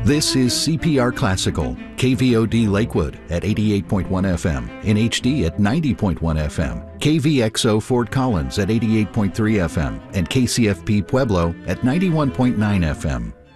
This is CPR Classical, KVOD Lakewood at 88.1 FM, NHD at 90.1 FM, KVXO Fort Collins at 88.3 FM, and KCFP Pueblo at 91.9 FM.